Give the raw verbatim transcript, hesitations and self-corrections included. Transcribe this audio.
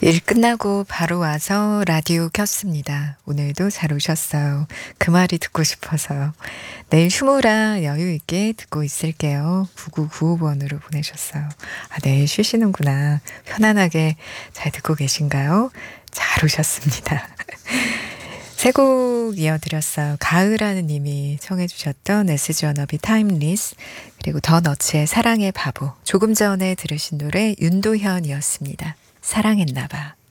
일 끝나고 바로 와서 라디오 켰습니다. 오늘도 잘 오셨어요. 그 말이 듣고 싶어서요. 내일 휴무라 여유 있게 듣고 있을게요. 구구구오 번으로 보내셨어요. 아, 내일 쉬시는구나. 편안하게 잘 듣고 계신가요? 잘 오셨습니다. 세 곡 이어드렸어요. 가을하는 님이 청해 주셨던 에스지 워너비 타임리스, 그리고 더 너츠의 사랑의 바보, 조금 전에 들으신 노래 윤도현이었습니다. 사랑했나봐.